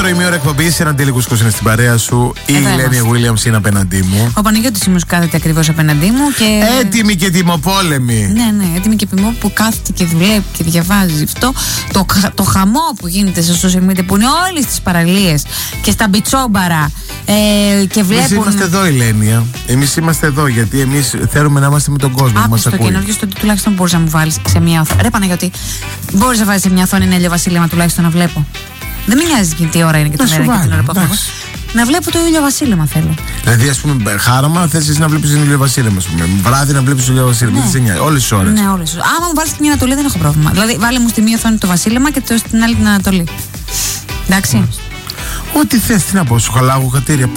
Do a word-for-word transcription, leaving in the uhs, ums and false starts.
δεύτερο ημίωρο εκπομπής, έναν τέλικος είναι στην παρέα σου. Η Ελένη Williams είναι απέναντί μου. Ο Παναγιώτης Ήμους κάθεται ακριβώς απέναντί μου. Και... έτοιμη και τιμοπόλεμη. Ναι, ναι, έτοιμη και τιμοπόλεμη που κάθεται και δουλεύει και διαβάζει αυτό. Το, το χαμό που γίνεται στα social media, που είναι όλες τις παραλίες και στα μπιτσόμπαρα. Ε, και βλέπουν... Εμείς είμαστε εδώ, Ελένη. Εμείς είμαστε εδώ γιατί εμείς θέλουμε να είμαστε με τον κόσμο που μας ακούει. Άκουσα το καινούργιο στο ότι τουλάχιστον μπορείς να μου βάλεις σε μια οθόνη. Ρε Παναγιώτη, μπορείς να βάλεις σε μια οθόνη ένα ηλιοβασίλεμα τουλάχιστον να βλέπω. Δεν με νοιάζει και τι ώρα είναι και την ώρα και την ώρα που έχω. Να βλέπω το ηλιοβασίλεμα θέλω. Δηλαδή, ας πούμε, χάραμα θες να βλέπεις το ηλιοβασίλεμα. Βράδυ να βλέπεις το ηλιοβασίλεμα. Ναι. Όλες τις ώρες. Ναι, όλες τις ώρες. Άμα μου βάλεις την Ανατολή δεν έχω πρόβλημα. Δηλαδή, βάλε μου στη μία οθόνη το βασίλεμα και το, στην άλλη την Ανατολή. Εντάξει. Ό,τι θες, τι να πω, σου χαλάγω χατήρια.